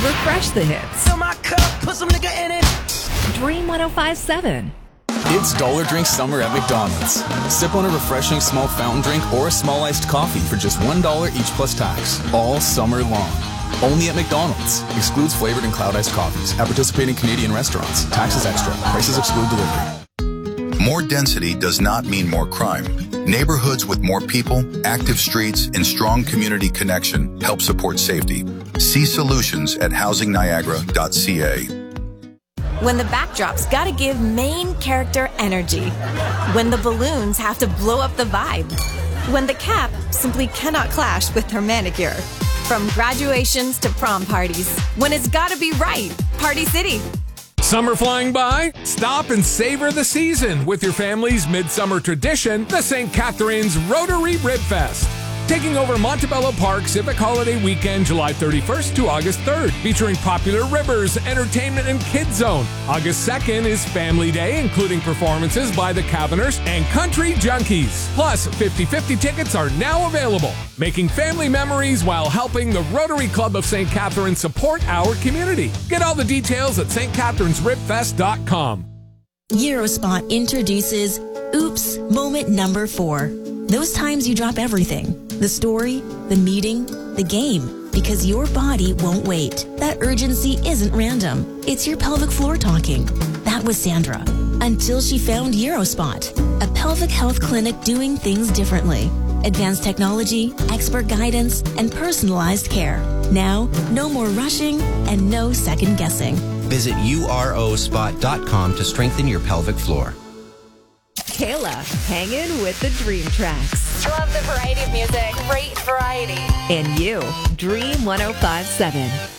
refresh the hits. Fill my cup, put some nigga in it. Dream 105.7. It's Dollar Drink Summer at McDonald's. Sip on a refreshing small fountain drink or a small iced coffee for just $1 each plus tax, all summer long. Only at McDonald's. Excludes flavored and cloud iced coffees at participating Canadian restaurants. Taxes extra. Prices exclude delivery. More density does not mean more crime. Neighborhoods with more people, active streets, and strong community connection help support safety. See solutions at housingniagara.ca. When the backdrop's gotta give main character energy. When the balloons have to blow up the vibe. When the cap simply cannot clash with her manicure. From graduations to prom parties. When it's gotta be right. Party City. Summer flying by? Stop and savor the season with your family's midsummer tradition, the St. Catharines Rotary Rib Fest. Taking over Montebello Park Civic Holiday Weekend, July 31st to August 3rd, featuring popular ribbers, entertainment, and kids zone. August 2nd is Family Day, including performances by the Caverners and Country Junkies. Plus, 50/50 tickets are now available, making family memories while helping the Rotary Club of St. Catharines support our community. Get all the details at stcatharinesribfest.com. Eurospot introduces Oops Moment Number 4. Those times you drop everything. The story, the meeting, the game. Because your body won't wait. That urgency isn't random. It's your pelvic floor talking. That was Sandra. Until she found Eurospot, a pelvic health clinic doing things differently. Advanced technology, expert guidance, and personalized care. Now, no more rushing and no second guessing. Visit urospot.com to strengthen your pelvic floor. Kayla, hanging with the Dream Tracks. Love the variety of music. Great variety. And you, Dream 105.7.